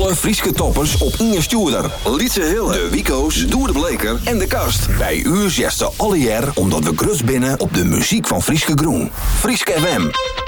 Alle Frieske toppers op Inge Stuurder. Lietse Hille, de Wico's, Doer de Bleker en de Kast. Bij u zegt ze alle jaar omdat we grus binnen op de muziek van Frieske Groen. Frieske FM.